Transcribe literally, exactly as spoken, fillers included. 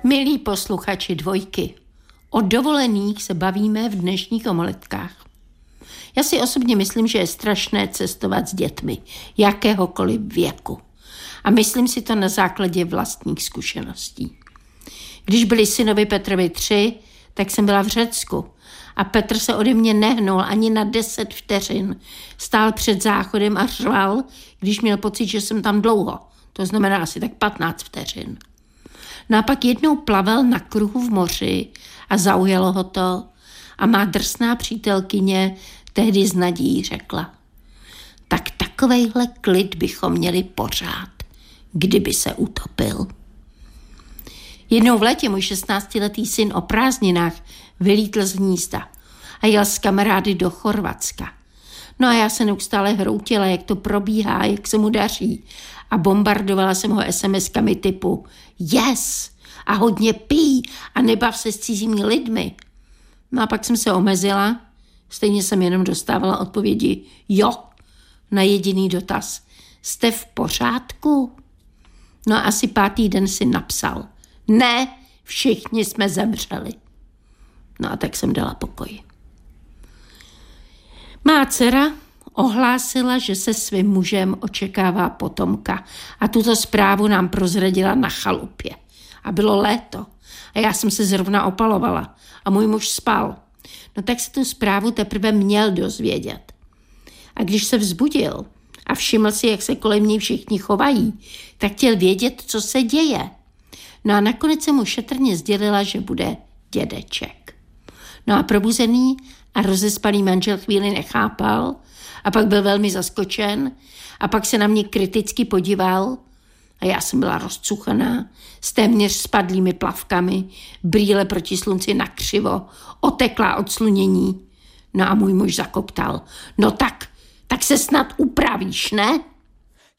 Milí posluchači Dvojky, o dovolených se bavíme v dnešních omeletkách. Já si osobně myslím, že je strašné cestovat s dětmi, jakéhokoliv věku. A myslím si to na základě vlastních zkušeností. Když byli synovi Petrovi tři, tak jsem byla v Řecku a Petr se ode mě nehnul ani na deset vteřin. Stál před záchodem a řval, když měl pocit, že jsem tam dlouho. To znamená asi tak patnáct vteřin. No a pak jednou plaval na kruhu v moři a zaujalo ho to a má drsná přítelkyně tehdy s nadějí řekla: tak takovejhle klid bychom měli pořád, kdyby se utopil. Jednou v létě můj šestnáctiletý syn o prázdninách vylítl z hnízda a jel s kamarády do Chorvatska. No a já se neustále hroutila, jak to probíhá, jak se mu daří. A bombardovala jsem ho es em eskami typu yes a hodně pij a nebav se s cizími lidmi. No a pak jsem se omezila, stejně jsem jenom dostávala odpovědi jo na jediný dotaz. Jste v pořádku? No a asi pátý den si napsal: ne, všichni jsme zemřeli. No a tak jsem dala pokoj. Má dcera ohlásila, že se svým mužem očekává potomka a tuto zprávu nám prozradila na chalupě. A bylo léto a já jsem se zrovna opalovala a můj muž spal. No tak se tu zprávu teprve měl dozvědět. A když se vzbudil a všiml si, jak se kolem něj všichni chovají, tak chtěl vědět, co se děje. No a nakonec se mu šetrně sdělila, že bude dědeček. No a probuzený a rozespaný manžel chvíli nechápal a pak byl velmi zaskočen a pak se na mě kriticky podíval a já jsem byla rozcuchaná s téměř spadlými plavkami, brýle proti slunci nakřivo, oteklá od slunění. No a můj muž zakoptal: no tak, tak se snad upravíš, ne?